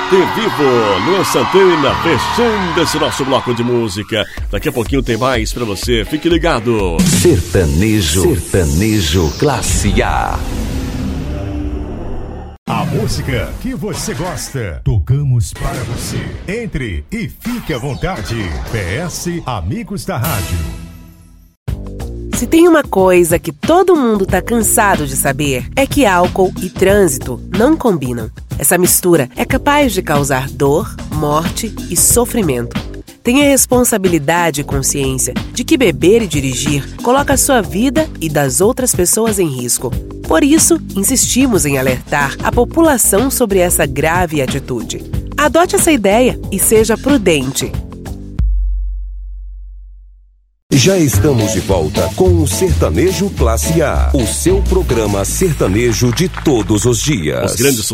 Vivo, Luan Santana, fechando esse nosso bloco de música. Daqui a pouquinho tem mais pra você, fique ligado. Sertanejo Classe A. A música que você gosta, tocamos para você. Entre e fique à vontade. PS Amigos da Rádio. Se tem uma coisa que todo mundo tá cansado de saber, é que álcool e trânsito não combinam. Essa mistura é capaz de causar dor, morte e sofrimento. Tenha responsabilidade e consciência de que beber e dirigir coloca a sua vida e das outras pessoas em risco. Por isso, insistimos em alertar a população sobre essa grave atitude. Adote essa ideia e seja prudente. Já estamos de volta com o Sertanejo Classe A, o seu programa sertanejo de todos os dias. Os grandes